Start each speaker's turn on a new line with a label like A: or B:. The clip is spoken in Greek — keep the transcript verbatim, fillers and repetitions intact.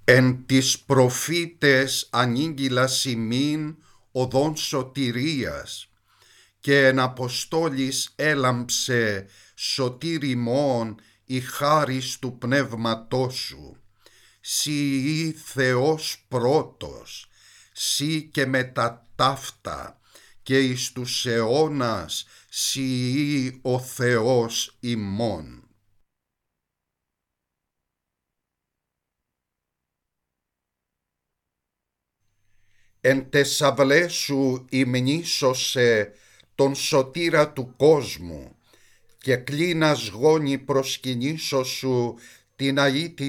A: Εν τις προφήτες ανήγγυλας ημίν οδόν σωτηρίας, και εν αποστόλης έλαμψε σωτήρ ημών η χάρις του πνεύματός σου. Συ ή Θεός πρώτος, συ και μετά ταύτα, και εις τους αιώνας συ ή ο Θεός ημών. Εν τες αυλές σου υμνήσωσε τον σωτήρα του κόσμου, και κλίνας γόνι προσκυνήσω σου την αήτη